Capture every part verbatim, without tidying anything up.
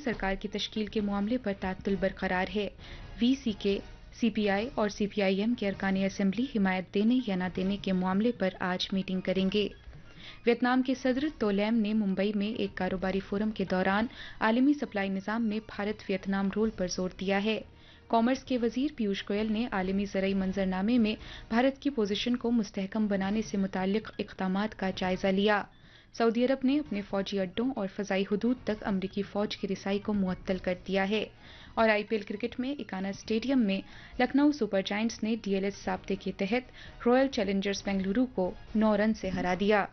سرکار کی تشکیل کے معاملے پر تعطل برقرار ہے۔ وی سی کے سی پی آئی اور سی پی آئی ایم کے ارکان اسمبلی حمایت دینے یا نہ دینے کے معاملے پر آج میٹنگ کریں گے۔ ویتنام کے صدر تولیم نے ممبئی میں ایک کاروباری فورم کے دوران عالمی سپلائی نظام میں بھارت ویتنام رول پر زور دیا ہے۔ کامرس کے وزیر پیوش گوئل نے عالمی زرعی منظرنامے میں بھارت کی پوزیشن کو مستحکم بنانے سے متعلق اقدامات کا جائزہ لیا۔ سعودی عرب نے اپنے فوجی اڈوں اور فضائی حدود تک امریکی فوج کی رسائی کو معطل کر دیا ہے۔ اور آئی پی ایل کرکٹ میں اکانا اسٹیڈیم میں لکھنؤ سپر جائنٹس نے ڈی ایل ایس ضابطے کے تحت رائل چیلنجرز بنگلورو کو نو رن سے ہرا دیا۔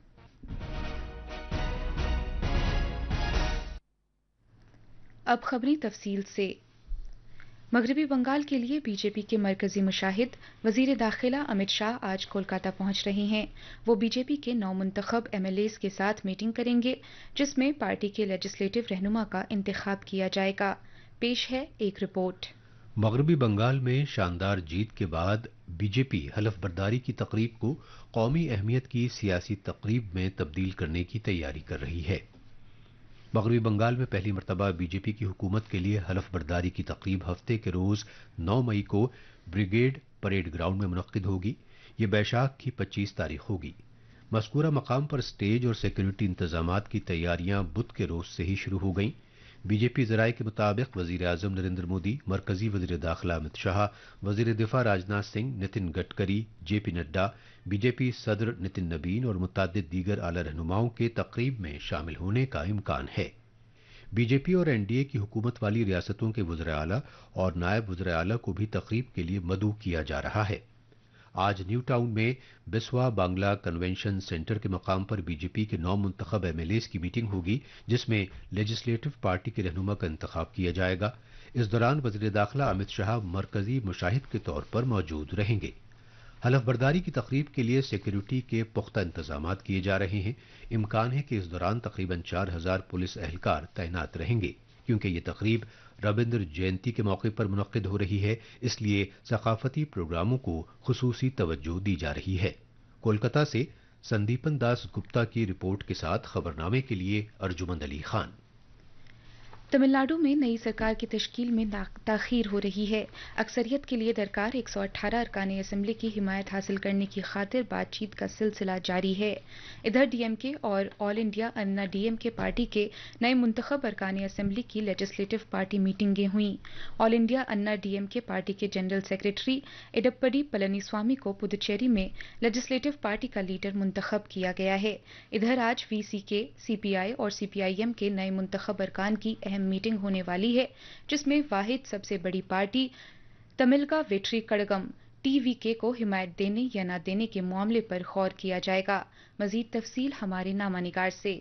اب خبریں تفصیل سے۔ مغربی بنگال کے لیے بی جے پی کے مرکزی مشاہد وزیر داخلہ امت شاہ آج کولکاتہ پہنچ رہے ہیں۔ وہ بی جے پی کے نو منتخب ایم ایل ایز کے ساتھ میٹنگ کریں گے، جس میں پارٹی کے لیجسلیٹو رہنما کا انتخاب کیا جائے گا۔ پیش ہے ایک رپورٹ۔ مغربی بنگال میں شاندار جیت کے بعد بی جے پی حلف برداری کی تقریب کو قومی اہمیت کی سیاسی تقریب میں تبدیل کرنے کی تیاری کر رہی ہے۔ مغربی بنگال میں پہلی مرتبہ بی جے پی کی حکومت کے لیے حلف برداری کی تقریب ہفتے کے روز نو مئی کو بریگیڈ پریڈ گراؤنڈ میں منعقد ہوگی۔ یہ بیشاکھ کی پچیس تاریخ ہوگی۔ مذکورہ مقام پر سٹیج اور سیکورٹی انتظامات کی تیاریاں بدھ کے روز سے ہی شروع ہو گئیں۔ بی جے پی ذرائع کے مطابق وزیر اعظم نریندر مودی، مرکزی وزیر داخلہ امت شاہ، وزیر دفاع راجناتھ سنگھ، نتن گڈکری، جے پی نڈا، بی جے پی صدر نتن نبین اور متعدد دیگر اعلی رہنماؤں کے تقریب میں شامل ہونے کا امکان ہے۔ بی جے پی اور این ڈی اے کی حکومت والی ریاستوں کے وزراء اعلیٰ اور نائب وزراء اعلیٰ کو بھی تقریب کے لیے مدعو کیا جا رہا ہے۔ آج نیو ٹاؤن میں بسوا بانگلہ کنونشن سینٹر کے مقام پر بی جے پی کے نو منتخب ایم ایل ایز کی میٹنگ ہوگی، جس میں لیجسلیٹو پارٹی کے رہنما کا انتخاب کیا جائے گا۔ اس دوران وزیر داخلہ امت شاہ مرکزی مشاہد کے طور پر موجود رہیں گے۔ حلف برداری کی تقریب کے لیے سیکورٹی کے پختہ انتظامات کیے جا رہے ہیں۔ امکان ہے کہ اس دوران تقریباً چار ہزار پولیس اہلکار تعینات رہیں گے۔ کیونکہ یہ تقریب رابندر جینتی کے موقع پر منعقد ہو رہی ہے، اس لیے ثقافتی پروگراموں کو خصوصی توجہ دی جا رہی ہے۔ کولکاتہ سے سندیپن داس گپتا کی رپورٹ کے ساتھ خبرنامے کے لیے ارجمند علی خان۔ تمل ناڈو میں نئی سرکار کی تشکیل میں تاخیر ہو رہی ہے۔ اکثریت کے لیے درکار ایک سو اٹھارہ ارکان اسمبلی کی حمایت حاصل کرنے کی خاطر بات چیت کا سلسلہ جاری ہے۔ ادھر ڈی ایم کے اور آل انڈیا انا ڈی ایم کے پارٹی کے نئے منتخب ارکان اسمبلی کی لیجسلیٹو پارٹی میٹنگیں ہوئیں۔ آل انڈیا انا ڈی ایم کے پارٹی کے جنرل سیکریٹری ایڈپڑی پلنی سوامی کو پدوچیری میں لیجسلیٹو پارٹی کا لیڈر منتخب کیا گیا ہے۔ ادھر آج وی سی کے، سی پی آئی اور سی پی آئی ایم کے نئے منتخب ارکان کی اہم میٹنگ ہونے والی ہے، جس میں واحد سب سے بڑی پارٹی تملکا ویٹری کڑگم ٹی وی کے کو حمایت دینے یا نہ دینے کے معاملے پر غور کیا جائے گا۔ مزید تفصیل ہمارے نامہ نگار سے۔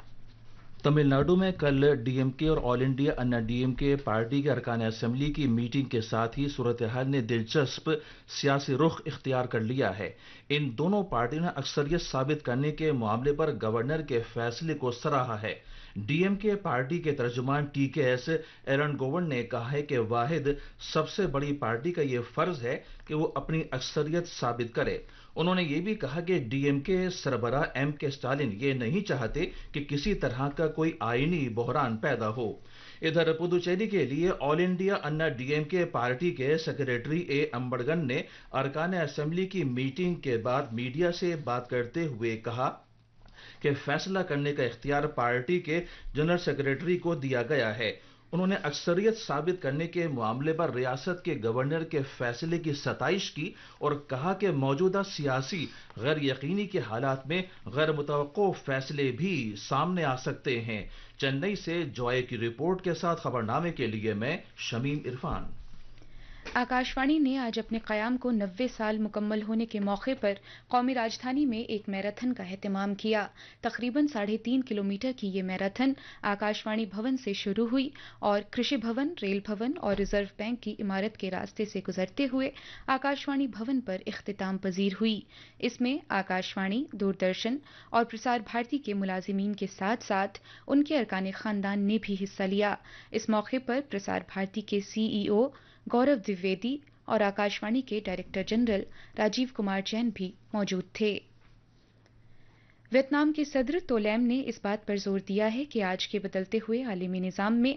تمل ناڈو میں کل ڈی ایم کے اور آل انڈیا انا ڈی ایم کے پارٹی کے ارکان اسمبلی کی میٹنگ کے ساتھ ہی صورتحال نے دلچسپ سیاسی رخ اختیار کر لیا ہے۔ ان دونوں پارٹیوں نے اکثریت ثابت کرنے کے معاملے پر گورنر کے فیصلے کو سراہا ہے۔ ڈی ایم کے پارٹی کے ترجمان ٹی کے ایس ایرن گوون نے کہا ہے کہ واحد سب سے بڑی پارٹی کا یہ فرض ہے کہ وہ اپنی اکثریت ثابت کرے۔ انہوں نے یہ بھی کہا کہ ڈی ایم کے سربراہ ایم کے اسٹالن یہ نہیں چاہتے کہ کسی طرح کا کوئی آئینی بحران پیدا ہو۔ ادھر پدوچیری کے لیے آل انڈیا انا ڈی ایم کے پارٹی کے سیکریٹری اے امبڑگن نے ارکان اسمبلی کی میٹنگ کے بعد میڈیا سے بات کرتے ہوئے کہا کہ فیصلہ کرنے کا اختیار پارٹی کے جنرل سیکریٹری کو دیا گیا ہے۔ انہوں نے اکثریت ثابت کرنے کے معاملے پر ریاست کے گورنر کے فیصلے کی ستائش کی اور کہا کہ موجودہ سیاسی غیر یقینی کے حالات میں غیر متوقع فیصلے بھی سامنے آ سکتے ہیں۔ چنئی سے جوائے کی رپورٹ کے ساتھ خبرنامے کے لیے میں شمیم عرفان۔ آکاشوانی نے آج اپنے قیام کو نوے سال مکمل ہونے کے موقع پر قومی راجدھانی میں ایک میراتھن کا اہتمام کیا۔ تقریباً ساڑھے تین کلومیٹر کی یہ میراتھن آکاشوانی بھون سے شروع ہوئی اور کرشی بھون، ریل بھون اور ریزرو بینک کی عمارت کے راستے سے گزرتے ہوئے آکاشوانی بھون پر اختتام پذیر ہوئی۔ اس میں آکاشوانی، دوردرشن اور پرسار بھارتی کے ملازمین کے ساتھ ساتھ ان کے ارکان خاندان نے بھی حصہ لیا۔ اس موقع پر پرسار بھارتی کے سی ای او گورو دویدی اور آکاشوانی کے ڈائریکٹر جنرل راجیو کمار جین بھی موجود تھے۔ ویتنام کے صدر تولیم نے اس بات پر زور دیا ہے کہ آج کے بدلتے ہوئے عالمی نظام میں